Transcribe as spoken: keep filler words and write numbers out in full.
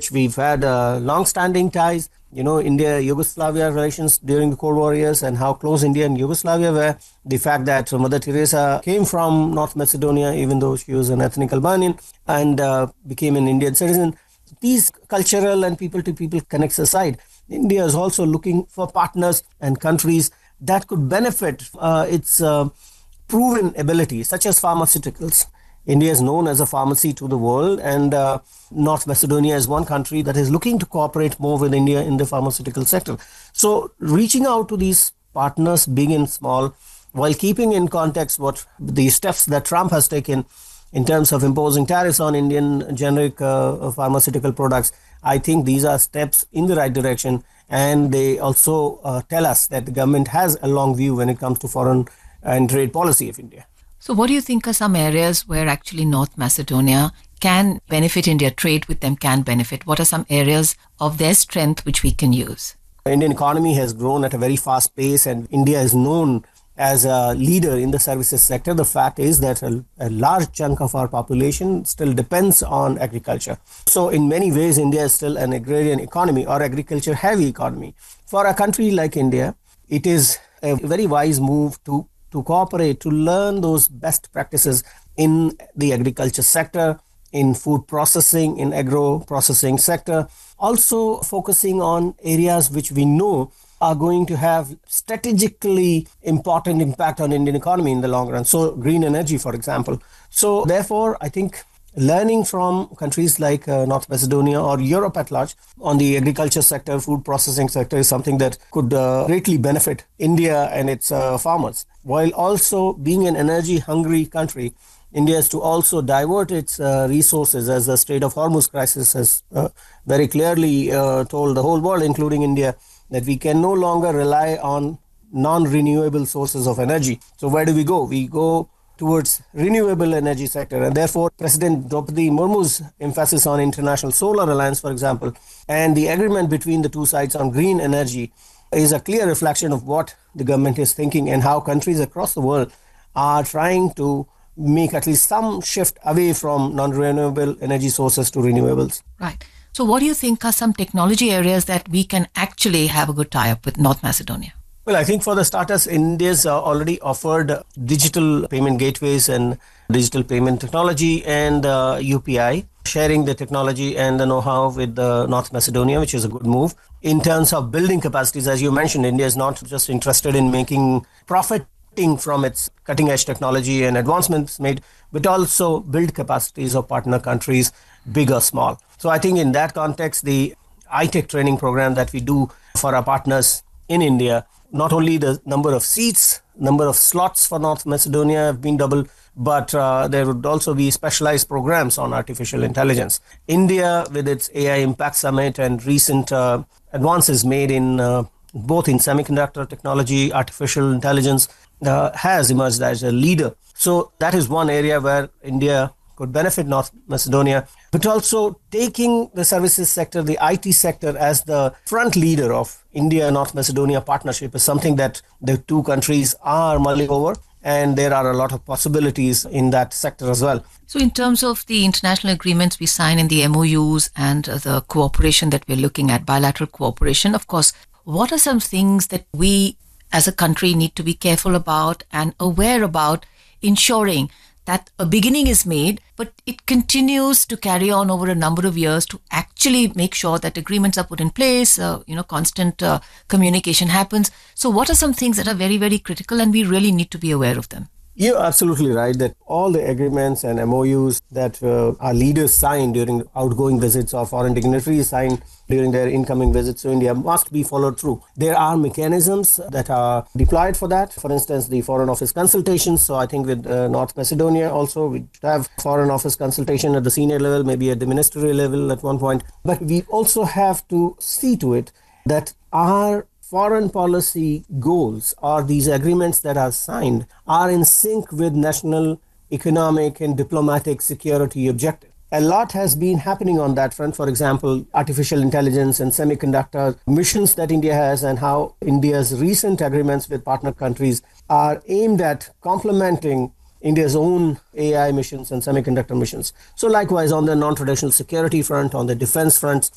which we've had uh, long-standing ties. You know, India-Yugoslavia relations during the Cold War years and how close India and Yugoslavia were. The fact that Mother Teresa came from North Macedonia, even though she was an ethnic Albanian, and uh, became an Indian citizen. These cultural and people-to-people connects aside, India is also looking for partners and countries that could benefit uh, its uh, proven abilities, such as pharmaceuticals. India is known as a pharmacy to the world, and uh, North Macedonia is one country that is looking to cooperate more with India in the pharmaceutical sector. So reaching out to these partners, big and small, while keeping in context what the steps that Trump has taken in terms of imposing tariffs on Indian generic uh, pharmaceutical products, I think these are steps in the right direction. And they also uh, tell us that the government has a long view when it comes to foreign and trade policy of India. So what do you think are some areas where actually North Macedonia can benefit India, trade with them can benefit? What are some areas of their strength which we can use? The Indian economy has grown at a very fast pace, and India is known as a leader in the services sector. The fact is that a, a large chunk of our population still depends on agriculture. So in many ways, India is still an agrarian economy or agriculture-heavy economy. For a country like India, it is a very wise move to to cooperate, to learn those best practices in the agriculture sector, in food processing, in agro-processing sector, also focusing on areas which we know are going to have strategically important impact on Indian economy in the long run. So green energy, for example. So therefore, I think learning from countries like uh, North Macedonia or Europe at large on the agriculture sector, food processing sector is something that could uh, greatly benefit India and its uh, farmers. While also being an energy-hungry country, India is to also divert its uh, resources, as the Strait of Hormuz crisis has uh, very clearly uh, told the whole world, including India, that we can no longer rely on non-renewable sources of energy. So where do we go? We go towards renewable energy sector, and therefore President Draupadi Murmu's emphasis on International Solar Alliance, for example, and the agreement between the two sides on green energy is a clear reflection of what the government is thinking and how countries across the world are trying to make at least some shift away from non-renewable energy sources to renewables. Right. So what do you think are some technology areas that we can actually have a good tie-up with North Macedonia? Well, I think for the starters, India's uh, already offered digital payment gateways and digital payment technology and uh, U P I, sharing the technology and the know-how with uh, North Macedonia, which is a good move. In terms of building capacities, as you mentioned, India is not just interested in making profiting from its cutting-edge technology and advancements made, but also build capacities of partner countries, big or small. So I think in that context, the I TEC training program that we do for our partners in India, not only the number of seats, number of slots for North Macedonia have been doubled, but uh, there would also be specialized programs on artificial intelligence. India, with its A I Impact Summit and recent uh, advances made in uh, both in semiconductor technology, artificial intelligence, uh, has emerged as a leader. So that is one area where India could benefit North Macedonia, but also taking the services sector, the I T sector as the front leader of India-North Macedonia partnership is something that the two countries are mulling over, and there are a lot of possibilities in that sector as well. So in terms of the international agreements we sign in the M O Us and uh, the cooperation that we're looking at, bilateral cooperation, of course, what are some things that we as a country need to be careful about and aware about, ensuring that a beginning is made, but it continues to carry on over a number of years to actually make sure that agreements are put in place, uh, you know, constant uh, communication happens. So what are some things that are very, very critical and we really need to be aware of them? You're absolutely right that all the agreements and M O Us that uh, our leaders sign during outgoing visits or foreign dignitaries sign during their incoming visits to India must be followed through. There are mechanisms that are deployed for that. For instance, the Foreign Office consultations. So I think with uh, North Macedonia also, we have Foreign Office consultation at the senior level, maybe at the ministerial level at one point. But we also have to see to it that our foreign policy goals or these agreements that are signed are in sync with national economic and diplomatic security objectives. A lot has been happening on that front. For example, artificial intelligence and semiconductor missions that India has, and how India's recent agreements with partner countries are aimed at complementing India's own A I missions and semiconductor missions. So likewise, on the non-traditional security front, on the defense front,